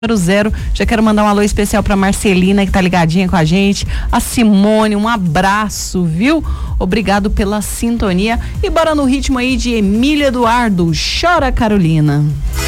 0. Já quero mandar um alô especial pra Marcelina, que tá ligadinha com a gente, a Simone, um abraço, viu? Obrigado pela sintonia e bora no ritmo aí de Emília Eduardo, Chora Carolina.